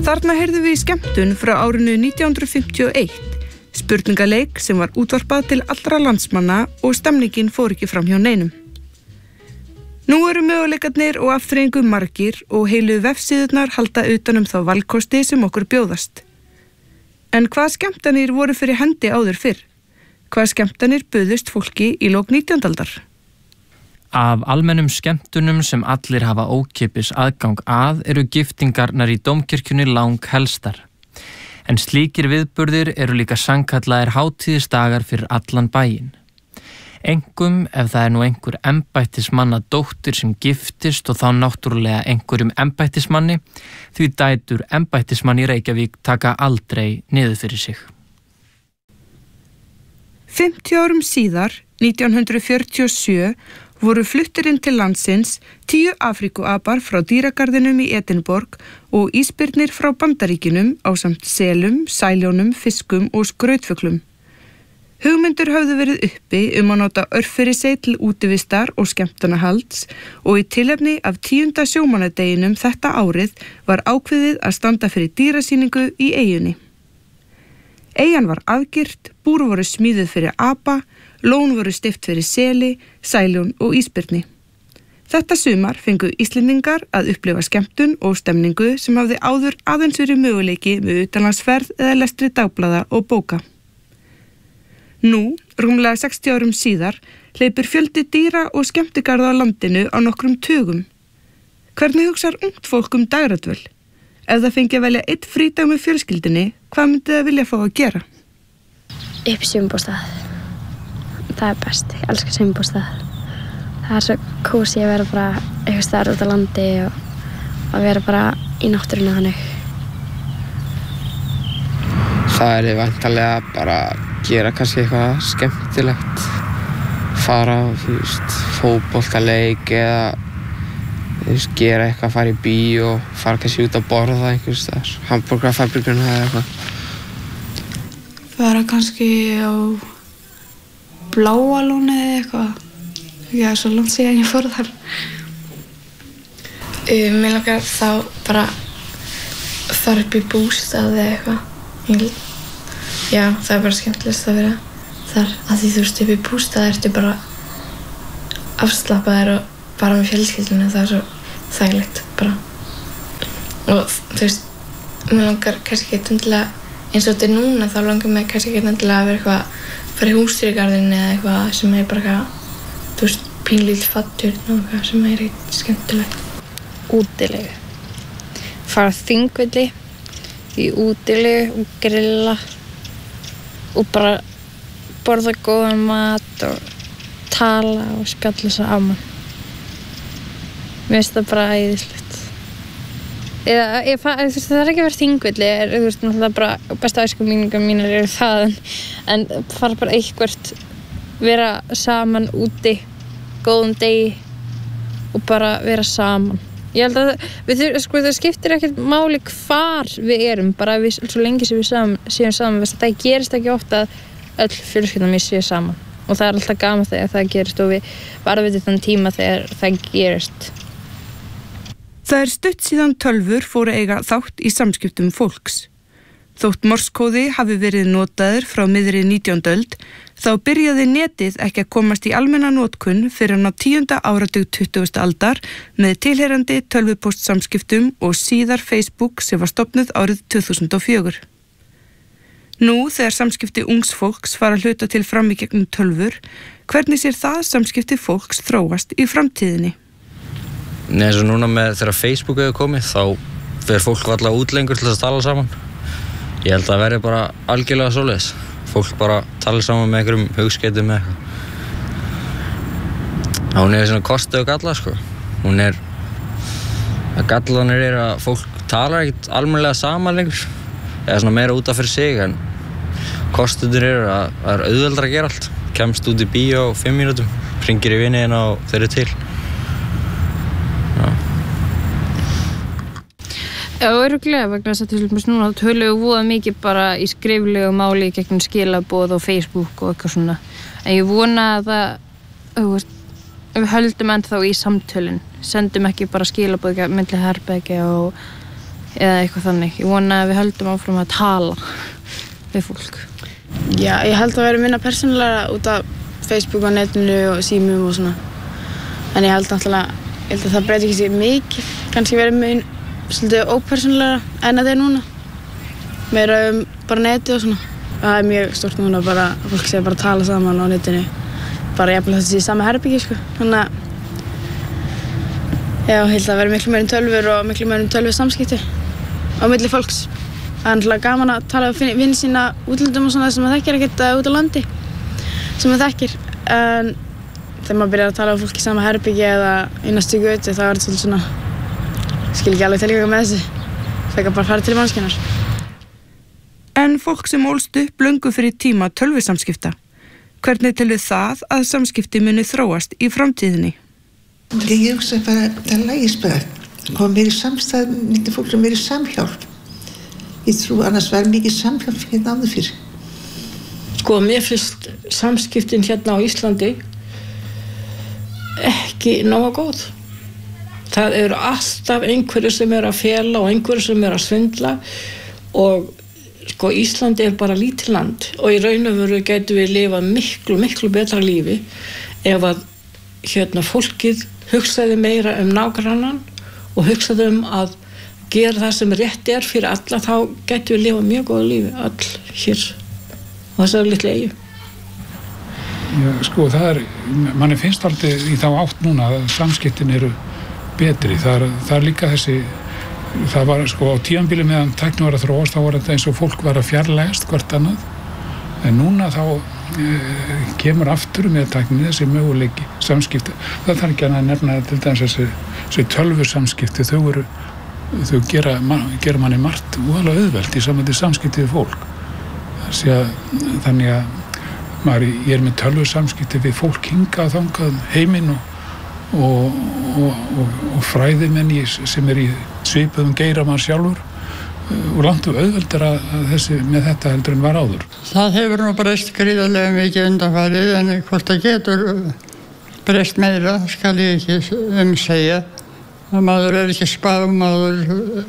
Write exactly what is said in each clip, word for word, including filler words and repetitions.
Þarna heyrðum við í skemmtun frá árinu nítján hundruð fimmtíu og eitt, spurningaleik sem var útvarpað til allra landsmanna og stemningin fór ekki fram hjá neinum. Nú eru möguleikarnir og afþreyingu margir og heilu vefsíðurnar halda utanum þá valkosti sem okkur bjóðast. En hvað skemmtanir voru fyrir hendi áður fyrr? Hvað skemmtanir buðust fólki í lok nítjándu aldar? Af almennum skemmtunum sem allir hafa ókeypis aðgang að eru giftingarnar í dómkirkjunni lang helstar. En slíkir viðburðir eru líka sannkallaðir hátíðisdagar fyrir allan bæinn. Engum ef það er nú einhver embættismanna dóttir sem giftist og þá náttúrulega einhverjum embættismanni, því dætur embættismann í Reykjavík taka aldrei niður fyrir sig. fimmtíu árum síðar, nítján hundruð fjörutíu og sjö, voru fluttir inn til landsins tíu Afríkuapar frá dýragarðinum í Edinborg og ísbirnir frá Bandaríkjunum ásamt selum, sæljónum, fiskum og skrautfuglum. Hugmyndur höfðu verið uppi um að nota örfirisey til útivistar og skemmtanahalds og í tilefni af tíunda sjómannadeginum þetta árið var ákveðið að standa fyrir dýrasýningu í eyjunni. Eyjan var afgirt, búr voru smíðuð fyrir apa, lón voru stift fyrir seli, sæljón og ísbirni. Þetta sumar fengu Íslendingar að upplifa skemmtun og stemningu sem hafði áður aðeins verið möguleiki með utanlandsferð eða lestri dagblaða og bóka. Nú, rúmlega sextíu árum síðar, hleypur fjöldi dýra og skemmtigarða á landinu á nokkrum tugum. Hvernig hugsar ungt fólk um dagradvöl? Ef það fengi að velja einn frídag með fjölskyldunni, hvað myndi það vilja fá að gera? Upp í sumarbústað. Það er best. Ég elska sumarbústað. Það er svo kósí að vera bara eitthvað staðar út á landi og að vera bara í náttúrunni þannig. Það er væntanlega bara gera kannski eitthvað skemmtilegt. Fara á, þú veist, fótboltaleik eða þú veist, gera eitthvað, fara í bíó og fara kannski út að borða einhvers staðar. Hamborgarafabrikuna eða eitthvað. Fara kannski á Bláalóni eða eitthvað. Já, svo langt síðan ég fór þar. Um, mér langar þá bara fara upp í bústað eða eitthvað. Já, það er bara skemmtilegast að vera þar. Af því þú veist, upp í bústað ertu bara afslappaður og bara með fjölskyldunni. Það er svo þægilegt bara. Og þú veist, mér langar kannski ekki endilega, eins og þetta er núna, þá langar mér kannski ekki endilega að vera eitthvað, fara í húsdýragarðinn eða eitthvað sem er bara eitthvað, þú veist, pínlítill fatturinn og eitthvað sem er eitthvað skemmtilegt. Útilegu. Fara á Þingvelli í útilegu og grilla og bara borða góðan mat og tala og spjalla saman. Mér finnst það bara æðislegt. Eða, ég, það er ekki að vera Þingvelli, þú veist, náttúrulega bara bestu æskuminningar mínar eru það, en, en fara bara eitthvert, vera saman úti, góðan degi og bara vera saman. Ég held að við, sko, það skiptir ekkert máli hvar við erum, bara við, svo lengi sem við saman, séum saman, það gerist ekki ofta að öll fjölskyldan mér séu saman og það er alltaf gaman þegar það gerist og við varðveitum þann tíma þegar það gerist. Það er stutt síðan tölvur fóru eiga þátt í samskiptum fólks. Þótt morskóði hafi verið notaður frá miðri nítjándu öld, þá byrjaði netið ekki að komast í almenna notkun fyrir á tíunda áratug tuttugustu aldar með tilheyrandi tölvupóstsamskiptum og síðar Facebook sem var stofnuð árið tvö þúsund og fjögur. Nú, þegar samskipti ungs fólks fara að hluta til fram í gegnum tölvur, hvernig sér það samskipti fólks þróast í framtíðinni? Nei, eins og núna með þegar Facebook hefur komið, þá fer fólk varla út lengur til þess að tala saman. Ég held að það verði bara algjörlega svoleiðis. Fólk bara tala saman með einhverjum hugskeytum með eitthvað. Hún er svona kosti og galla, sko. Hún er, að gallanir er að fólk talar ekkert almennilega saman lengur. Eða svona meira út af fyrir sig, en kostunir eru að það er auðveldara að gera allt. Kemst út í bíó á fimm mínútum, hringir í viniðina og þeir eru til. Já. Já, örugglega vegna þess að til dæmis núna tölum við voða mikið bara í skriflegu máli gegnum skilaboð og Facebook og eitthvað svona. En ég vona að það, þú veist, við höldum ennþá í samtölin, sendum ekki bara skilaboð milli herbergja og eða eitthvað þannig. Ég vona að við höldum áfram að tala við fólk. Já, ég held að vera minna persónulega út af Facebook og netinu og símum og svona. En ég held náttúrulega, ég held að það breyti ekki sér mikið. Kannski verið með svolítið ópersónulega en að það er núna. Meira um bara neti og svona. Það er mjög stórt núna bara að fólk sé bara að tala saman á netinu. Bara jafnvel þessi í sama herbyggi, sko. Þannig að já, ég held að vera miklu meira um tölvur og miklu meira um tölvur samskipti á milli fólks. Það er náttúrulega gaman að tala við vini sína útlöndum og svona sem maður þekkir ekkert út á landi sem maður þekkir. En þegar maður byrjar að tala við fólk í sama herbyggi eða í næstu götu þá er þetta svolítið svona, skil ekki alveg tilganga með þessu. Fekk að bara fara til mannskjörnar. En fólk sem ólst upp löngu fyrir tíma tölvusamskipta, hvernig telur það að samskipti muni þróast í framtíðinni? Ég hugsa bara það lægist bara, koma meiri samstæð, nýtti fólk sem meiri samhjálp. Ég trú annars var mikið samhjálp fyrir náðu fyrir. Sko, mér finnst samskiptin hérna á Íslandi ekki nógu góð. Það eru alltaf einhverju sem er að fela og einhverju sem er að svindla og sko, Íslandi er bara lítið land og í raun og veru gætu við lifað miklu, miklu betra lífi ef að hérna fólkið hugsaði meira um nágrannan og hugsaði um að gera það sem rétt er fyrir alla, þá gætu við lifað mjög góða lífi all hér á þessari litlu eyju. Já, sko, það er, manni finnst alltaf í þá átt núna að samskiptin eru betri. Það er, það er líka þessi, það var sko á tímabili meðan tækni var að þróast, þá var þetta eins og fólk var að fjarlægast hvort annað. En núna þá e, kemur aftur með tækni þessi möguleiki samskipti. Það þarf ekki að nefna til dæmis þessi, þessi tölvu samskipti, þau eru, þau gera, gera manni margt úðalega auðvelt í samvætti samskipti við fólk. Að, þannig að maður, ég er með tölvu samskipti við fólk hingað þangað heiminn og, og, og, og, og fræðimenn sem er í svipuðum geira mann sjálfur og langt og auðveldur að, að þessi, með þetta heldur en var áður. Það hefur nú breyst gríðarlega mikið undanfarið en hvort það getur breyst meira skal ég ekki um segja. að maður er ekki spámaður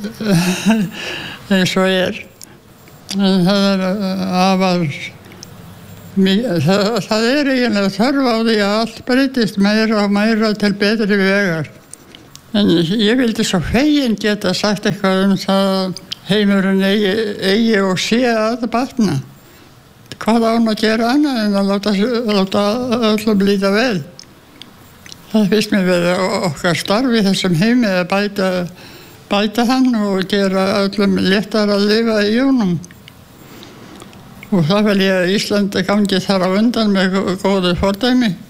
eins og er. En það er afar það, það er eiginlega þörf á því að allt breytist meira og meira til betri vegar. En ég vildi svo fegin geta sagt eitthvað um það að heimurinn eigi, eigi og sé að batna. Hvað á hann að gera annað en að láta, láta öllum líta vel? Það finnst mér verið okkar starf í þessum heimi að bæta, bæta hann og gera öllum léttar að lifa í jónum. Og það vil ég að Íslandi gangi þar á undan með góðu fordæmi.